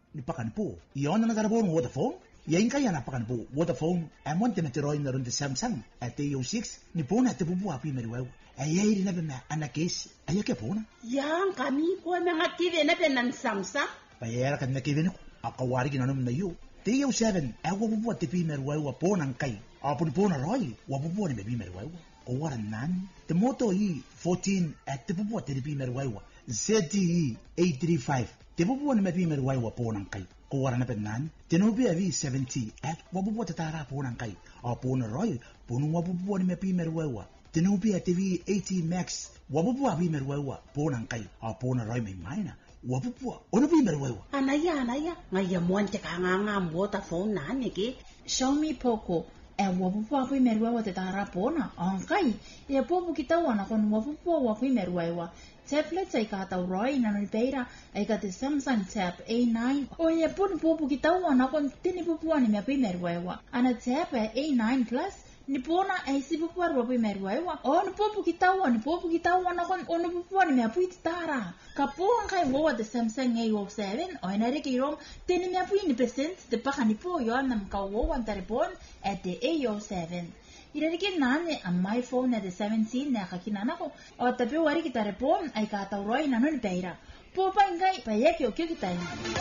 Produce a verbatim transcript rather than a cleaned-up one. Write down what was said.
ni pakan po. Iyon na nagarabon Vodafone. Yain kaya napakan po Vodafone amon temeteroy na ron de Samsung at A O six ni po na tebubu api meriwew. Ayay rin na ba na anakis ayake po na. Yang kami ko mga kive na ben ng Samsung. Payera kan na kive ko akawari ginanom na yu. T O seven awa bubu at tepi meriwew po nang kay. Apun po na roy wabubu ni bebi meriwew. Owaran nan temoto yi fourteen at tebubu at tepi meriwew. Z T E eight thirty-five tebubu ni bebi meriwew po nang kay. Kuwara na penan, tinubi avi seventy at wabubuwa tatara po ng kay. O po na roy, punong wabubuwa ni mepi merwewa. Tinubi at T V eighty max, wabubuwa avi merwewa po ng kay. O po na roy may maina, wabubuwa, o nabi merwewa. Anaya, anaya, ngayon mo ang tika nga nga Vodafone na niki. Xiaomi Poco, e wabubuwa avi merwewa tatara po na. Ang kay, e popo kita wana kon wabubuwa avi merwewa. Tablet ay kataw roy na nalipera ay kati Samsung Tab A nine. O ya pun pupu kitawan akong tinipupuan ni mga pimerwewa. Ana Tab A nine Plus, nipona ay sipupuan wa pimerwewa. O nipupu kitawan, nipupu kitawan akong o nipupuan ni mga pitara. Kapuan kay wawa the Samsung A O seven o inarikirong tini mga pini percent de paka nipo yon nam kawawan taripon at the A O seven. Irarikin nane ang my phone na the seventeen na kakinana ko. O tapi wari kita repon ay kataw roy na nun pera. Po pa ingay payek yo kyo kita.